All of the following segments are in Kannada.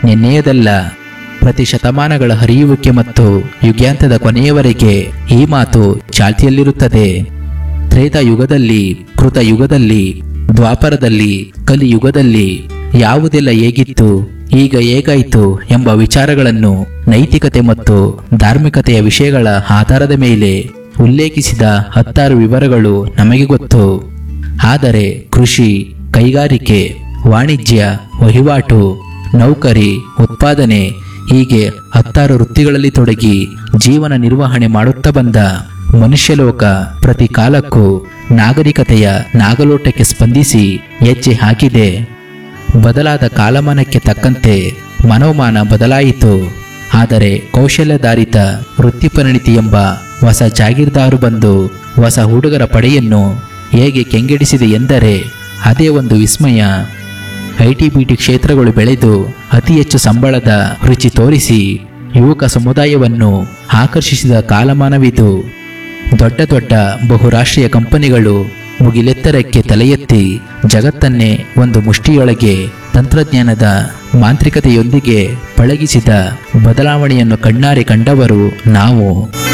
ನಿನ್ನೆಯದಲ್ಲ. ಪ್ರತಿ ಶತಮಾನಗಳ ಹರಿಯುವಿಕೆ ಮತ್ತು ಯುಗಾಂತ್ಯದ ಕೊನೆಯವರೆಗೆ ಈ ಮಾತು ಚಾಲ್ತಿಯಲ್ಲಿರುತ್ತದೆ. ತ್ರೇತಾಯುಗದಲ್ಲಿ, ಕೃತಯುಗದಲ್ಲಿ, ದ್ವಾಪರದಲ್ಲಿ, ಕಲಿಯುಗದಲ್ಲಿ ಯಾವುದೆಲ್ಲ ಹೇಗಿತ್ತು, ಈಗ ಹೇಗಾಯಿತು ಎಂಬ ವಿಚಾರಗಳನ್ನು ನೈತಿಕತೆ ಮತ್ತು ಧಾರ್ಮಿಕತೆಯ ವಿಷಯಗಳ ಆಧಾರದ ಮೇಲೆ ಉಲ್ಲೇಖಿಸಿದ 10 ವಿವರಗಳು ನಮಗೆ ಗೊತ್ತು. ಆದರೆ ಕೃಷಿ, ಕೈಗಾರಿಕೆ, ವಾಣಿಜ್ಯ, ವಹಿವಾಟು, ನೌಕರಿ, ಉತ್ಪಾದನೆ ಹೀಗೆ 10 ವೃತ್ತಿಗಳಲ್ಲಿ ತೊಡಗಿ ಜೀವನ ನಿರ್ವಹಣೆ ಮಾಡುತ್ತಾ ಬಂದ ಮನುಷ್ಯಲೋಕ ಪ್ರತಿ ಕಾಲಕ್ಕೂ ನಾಗರಿಕತೆಯ ನಾಗಲೋಟಕ್ಕೆ ಸ್ಪಂದಿಸಿ ಹೆಜ್ಜೆ ಹಾಕಿದೆ. ಬದಲಾದ ಕಾಲಮಾನಕ್ಕೆ ತಕ್ಕಂತೆ ಮನೋಮಾನ ಬದಲಾಯಿತು. ಆದರೆ ಕೌಶಲ್ಯಾಧಾರಿತ ವೃತ್ತಿಪರಿಣಿತಿ ಎಂಬ ಹೊಸ ಜಾಗೀರ್ದಾರು ಬಂದು ಹೊಸ ಹುಡುಗರ ಪಡೆಯನ್ನು ಹೇಗೆ ಕೆಂಗೆಡಿಸಿದೆ ಎಂದರೆ ಅದೇ ಒಂದು ವಿಸ್ಮಯ. ಐಟಿ-ಬಿಟಿ ಕ್ಷೇತ್ರಗಳು ಬೆಳೆದು ಅತಿ ಹೆಚ್ಚು ಸಂಬಳದ ರುಚಿ ತೋರಿಸಿ ಯುವಕ ಸಮುದಾಯವನ್ನು ಆಕರ್ಷಿಸಿದ ಕಾಲಮಾನವಿದು. ದೊಡ್ಡ ದೊಡ್ಡ ಬಹುರಾಷ್ಟ್ರೀಯ ಕಂಪನಿಗಳು ಮುಗಿಲೆತ್ತರಕ್ಕೆ ತಲೆ ಎತ್ತಿ ಜಗತ್ತನ್ನೇ ಒಂದು ಮುಷ್ಟಿಯೊಳಗೆ ತಂತ್ರಜ್ಞಾನದ ಮಾಂತ್ರಿಕತೆಯೊಂದಿಗೆ ಪಳಗಿಸಿದ ಬದಲಾವಣೆಯನ್ನು ಕಣ್ಣಾರೆ ಕಂಡವರು ನಾವು.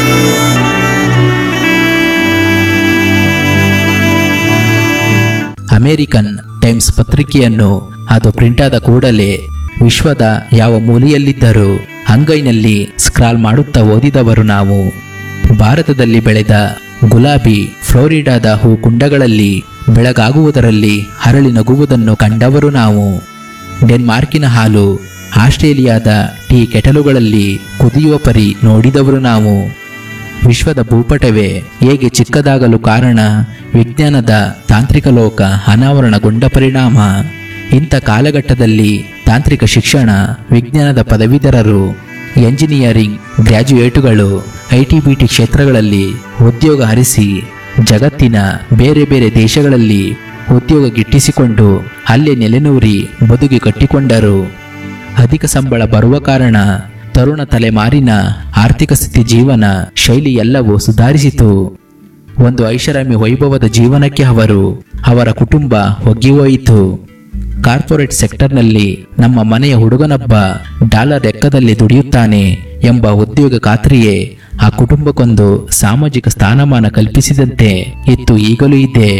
ಅಮೆರಿಕನ್ ಟೈಮ್ಸ್ ಪತ್ರಿಕೆಯನ್ನು ಅದು ಪ್ರಿಂಟಾದ ಕೂಡಲೇ ವಿಶ್ವದ ಯಾವ ಮೂಲೆಯಲ್ಲಿದ್ದರೂ ಅಂಗೈನಲ್ಲಿ ಸ್ಕ್ರಾಲ್ ಮಾಡುತ್ತಾ ಓದಿದವರು ನಾವು. ಭಾರತದಲ್ಲಿ ಬೆಳೆದ ಗುಲಾಬಿ ಫ್ಲೋರಿಡಾದ ಹೂ ಕುಂಡಗಳಲ್ಲಿ ಬೆಳಗಾಗುವುದರಲ್ಲಿ ಹರಳಿ ನಗುವುದನ್ನು ಕಂಡವರು ನಾವು. ಡೆನ್ಮಾರ್ಕಿನ ಹಾಲು ಆಸ್ಟ್ರೇಲಿಯಾದ ಟೀ ಕೆಟಲುಗಳಲ್ಲಿ ಕುದಿಯುವ ಪರಿ ನೋಡಿದವರು ನಾವು. ವಿಶ್ವದ ಭೂಪಟವೇ ಹೇಗೆ ಚಿಕ್ಕದಾಗಲು ಕಾರಣ ವಿಜ್ಞಾನದ ತಾಂತ್ರಿಕ ಲೋಕ ಅನಾವರಣಗೊಂಡ ಪರಿಣಾಮ. ಇಂಥ ಕಾಲಘಟ್ಟದಲ್ಲಿ ತಾಂತ್ರಿಕ ಶಿಕ್ಷಣ, ವಿಜ್ಞಾನದ ಪದವೀಧರರು, ಎಂಜಿನಿಯರಿಂಗ್ ಗ್ರ್ಯಾಜುಯೇಟುಗಳು ಐಟಿ-ಬಿಟಿ ಕ್ಷೇತ್ರಗಳಲ್ಲಿ ಉದ್ಯೋಗ ಹರಿಸಿ ಜಗತ್ತಿನ ಬೇರೆ ಬೇರೆ ದೇಶಗಳಲ್ಲಿ ಉದ್ಯೋಗ ಗಿಟ್ಟಿಸಿಕೊಂಡು ಅಲ್ಲೇ ನೆಲೆನೂರಿ ಬದುಕಿ ಕಟ್ಟಿಕೊಂಡರು. ಅಧಿಕ ಸಂಬಳ ಬರುವ ಕಾರಣ ತರುಣ ತಲೆಮಾರಿನ ಆರ್ಥಿಕ ಸ್ಥಿತಿ, ಜೀವನ ಶೈಲಿ ಎಲ್ಲವೂ ಸುಧಾರಿಸಿತು. ಒಂದು ಐಷಾರಾಮಿ ವೈಭವದ ಜೀವನಕ್ಕೆ ಅವರ ಕುಟುಂಬ ಒಗ್ಗಿಹೋಯಿತು. ಕಾರ್ಪೊರೇಟ್ ಸೆಕ್ಟರ್ನಲ್ಲಿ ನಮ್ಮ ಮನೆಯ ಹುಡುಗನೊಬ್ಬ ಡಾಲರ್ ಲೆಕ್ಕದಲ್ಲಿ ದುಡಿಯುತ್ತಾನೆ ಎಂಬ ಉದ್ಯೋಗ ಖಾತ್ರಿಯೇ ಆ ಕುಟುಂಬಕ್ಕೊಂದು ಸಾಮಾಜಿಕ ಸ್ಥಾನಮಾನ ಕಲ್ಪಿಸಿದಂತೆ ಇತ್ತು, ಈಗಲೂ ಇದೆ.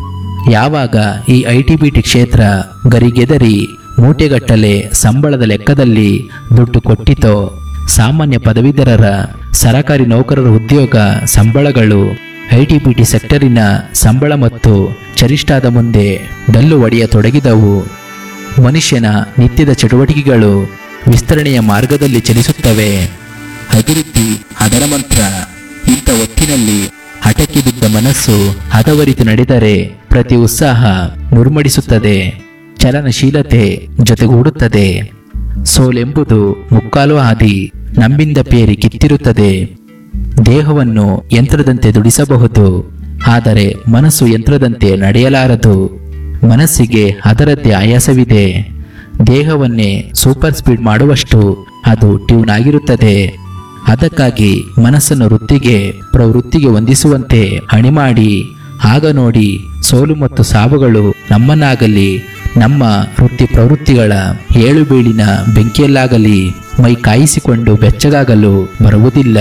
ಯಾವಾಗ ಈ ಐಟಿ-ಬಿಟಿ ಕ್ಷೇತ್ರ ಗರಿಗೆದರಿ ಮೂಟೆಗಟ್ಟಲೆ ಸಂಬಳದ ಲೆಕ್ಕದಲ್ಲಿ ದುಡ್ಡು ಕೊಟ್ಟಿತೋ, ಸಾಮಾನ್ಯ ಪದವೀಧರರ, ಸರಕಾರಿ ನೌಕರರ ಉದ್ಯೋಗ ಸಂಬಳಗಳು ಐಟಿ-ಬಿಟಿ ಸೆಕ್ಟರಿನ ಸಂಬಳ ಮತ್ತು ಚರಿಷ್ಠಾದ ಮುಂದೆ ಡಲ್ಲು ಹೊಡೆಯತೊಡಗಿದವು. ಮನುಷ್ಯನ ನಿತ್ಯದ ಚಟುವಟಿಕೆಗಳು ವಿಸ್ತರಣೆಯ ಮಾರ್ಗದಲ್ಲಿ ಚಲಿಸುತ್ತವೆ. ಅಭಿವೃದ್ಧಿ ಅದರ ಮಂತ್ರ. ಇಂಥ ಹೊತ್ತಿನಲ್ಲಿ ಹಠಕ್ಕೆ ಬಿದ್ದ ಮನಸ್ಸು ಹದವರಿತು ನಡೆದರೆ ಪ್ರತಿ ಉತ್ಸಾಹ ನುರ್ಮಡಿಸುತ್ತದೆ, ಚಲನಶೀಲತೆ ಜೊತೆಗೂಡುತ್ತದೆ. ಸೋಲೆಂಬುದು ಮುಕ್ಕಾಲು ಹಾದಿ ನಮ್ಮಿಂದ ಪೇರಿ ಕಿತ್ತಿರುತ್ತದೆ. ದೇಹವನ್ನು ಯಂತ್ರದಂತೆ ದುಡಿಸಬಹುದು, ಆದರೆ ಮನಸ್ಸು ಯಂತ್ರದಂತೆ ನಡೆಯಲಾರದು. ಮನಸ್ಸಿಗೆ ಅದರದ್ದೇ ಆಯಾಸವಿದೆ. ದೇಹವನ್ನೇ ಸೂಪರ್ ಸ್ಪೀಡ್ ಮಾಡುವಷ್ಟು ಅದು ಟ್ಯೂನ್ ಆಗಿರುತ್ತದೆ. ಅದಕ್ಕಾಗಿ ಮನಸ್ಸನ್ನು ವೃತ್ತಿಗೆ ಪ್ರವೃತ್ತಿಗೆ ಹೊಂದಿಸುವಂತೆ ಹಣಿಮಾಡಿ, ಆಗ ನೋಡಿ ಸೋಲು ಮತ್ತು ಸಾವುಗಳು ನಮ್ಮನ್ನಾಗಲಿ ನಮ್ಮ ವೃತ್ತಿ ಪ್ರವೃತ್ತಿಗಳ ಏಳು ಬೀಳಿನ ಬೆಂಕಿಯಲ್ಲಾಗಲಿ ಮೈ ಕಾಯಿಸಿಕೊಂಡು ಬೆಚ್ಚಗಾಗಲು ಬರುವುದಿಲ್ಲ.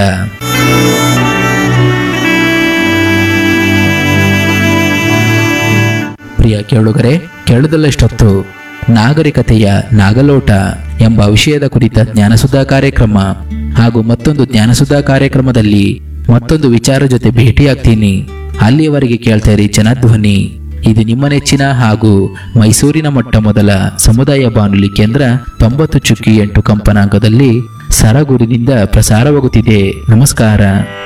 ಪ್ರಿಯ ಕೇಳುಗರೆ, ಕೇಳುವುದಲ್ಲಷ್ಟೊತ್ತು ನಾಗರಿಕತೆಯ ನಾಗಲೋಟ ಎಂಬ ವಿಷಯದ ಕುರಿತ ಜ್ಞಾನಸುಧಾ ಕಾರ್ಯಕ್ರಮ ಹಾಗೂ ಮತ್ತೊಂದು ಜ್ಞಾನಸುಧಾ ಕಾರ್ಯಕ್ರಮದಲ್ಲಿ ಮತ್ತೊಂದು ವಿಚಾರ ಜೊತೆ ಭೇಟಿಯಾಗ್ತೀನಿ. ಅಲ್ಲಿಯವರೆಗೆ ಕೇಳ್ತಾ ಇರಿ ಜನಧ್ವನಿ. ಇದು ನಿಮ್ಮ ನೆಚ್ಚಿನ ಹಾಗೂ ಮೈಸೂರಿನ ಮೊಟ್ಟ ಮೊದಲ ಸಮುದಾಯ ಬಾನುಲಿ ಕೇಂದ್ರ 90.8 ಕಂಪನಾಂಕದಲ್ಲಿ ಸರಗೂರಿನಿಂದ ಪ್ರಸಾರವಾಗುತ್ತಿದೆ. ನಮಸ್ಕಾರ.